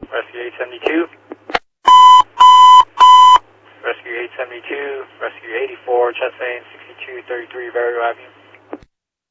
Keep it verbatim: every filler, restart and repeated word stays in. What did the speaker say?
Rescue eight seventy-two. Rescue eight seventy-two. Rescue eighty-four, chest vein sixty-two thirty-three, Burial Avenue.